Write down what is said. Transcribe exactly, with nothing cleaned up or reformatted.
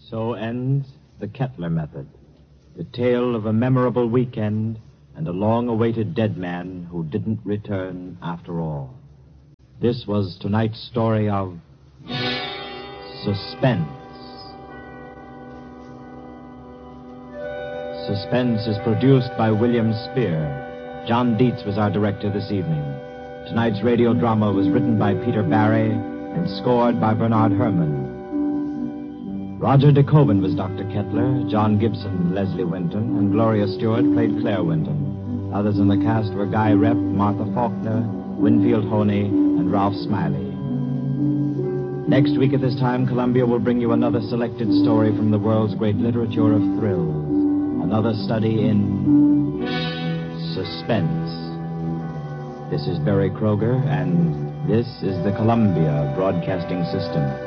So ends The Kettler Method, the tale of a memorable weekend and a long-awaited dead man who didn't return after all. This was tonight's story of Suspense. Suspense is produced by William Spear. John Dietz was our director this evening. Tonight's radio drama was written by Peter Barry and scored by Bernard Herrmann. Roger DeKoven was Doctor Kettler, John Gibson, Leslie Winton, and Gloria Stewart played Claire Winton. Others in the cast were Guy Repp, Martha Faulkner, Winfield Honey, and Ralph Smiley. Next week at this time, Columbia will bring you another selected story from the world's great literature of thrills. Another study in suspense. This is Barry Kroger, and this is the Columbia Broadcasting System.